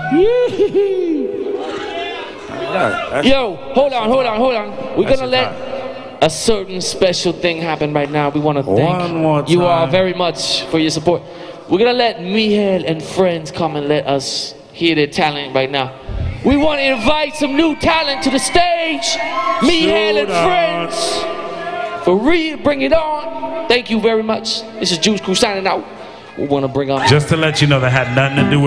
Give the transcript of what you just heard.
Yo, hold on. We're gonna let a certain special thing happen right now. We want to thank you all very much for your support. We're gonna let Mihail and friends come and let us hear their talent right now. We want to invite some new talent to the stage. Mihail and friends. For real, bring it on. Thank you very much. This is Juice Crew signing out. We want to bring on. Just to let you know, that had nothing to do with